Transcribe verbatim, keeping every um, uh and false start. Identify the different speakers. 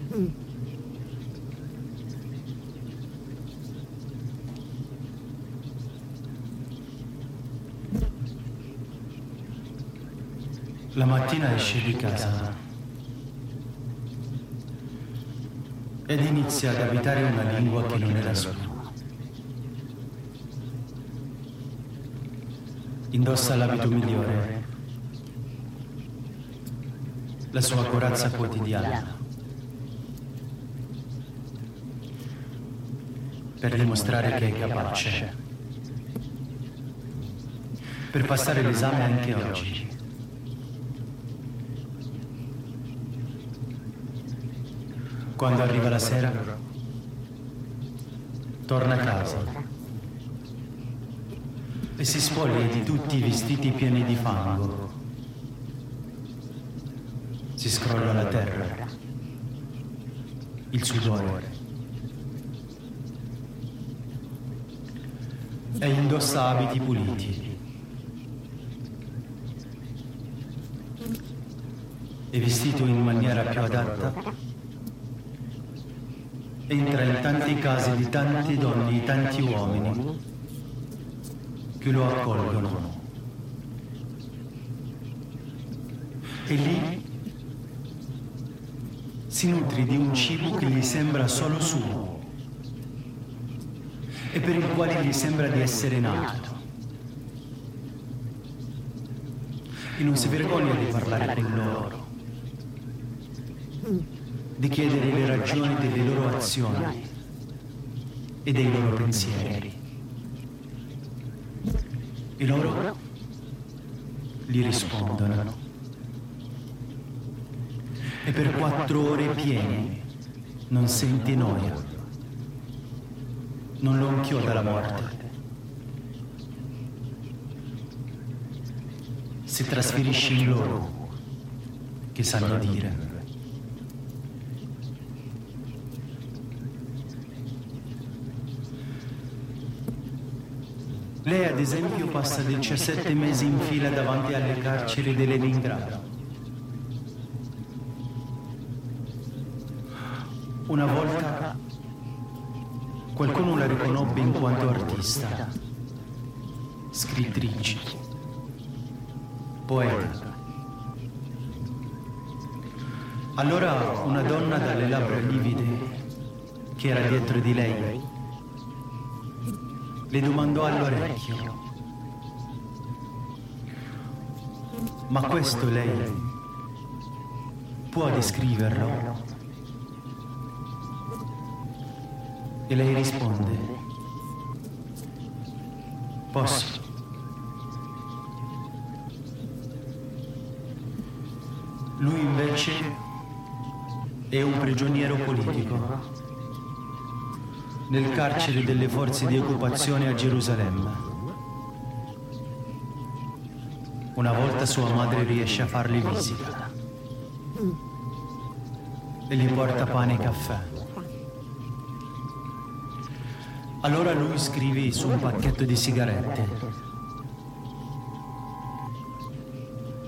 Speaker 1: La mattina esce di casa ed inizia ad abitare una lingua che non è la sua. Indossa l'abito migliore, la sua corazza quotidiana, per dimostrare che è capace, per passare l'esame anche oggi. Quando arriva la sera, torna a casa e si spoglia di tutti i vestiti pieni di fango. Si scrolla la terra, il sudore, e indossa abiti puliti. E vestito in maniera più adatta, entra in tanti casi di tante donne e tanti uomini che lo accolgono. E lì si nutre di un cibo che gli sembra solo suo e per il quale gli sembra di essere nato. E non si vergogna di parlare con loro, di chiedere le ragioni delle loro azioni e dei loro pensieri. E loro gli rispondono. E per quattro ore piene non sente noia, non lo inchioda la morte. Si trasferisce in loro, che sanno dire. Lei, ad esempio, passa diciassette mesi in fila davanti alle carceri di Leningrado. Una volta qualcuno la riconobbe in quanto artista, scrittrice, poeta. Allora una donna dalle labbra livide, che era dietro di lei, le domandò all'orecchio: ma questo lei può descriverlo? E lei risponde: posso. Lui invece è un prigioniero politico nel carcere delle forze di occupazione a Gerusalemme. Una volta sua madre riesce a fargli visita e gli porta pane e caffè. Allora lui scrive su un pacchetto di sigarette: